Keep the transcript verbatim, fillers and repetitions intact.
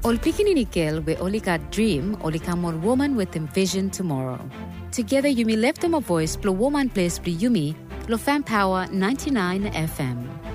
Ol pikininikil we only got dream, only come on woman with envision tomorrow. Together you may lift them a voice, blow woman place, blow yumi, lo fan power ninety-nine F M.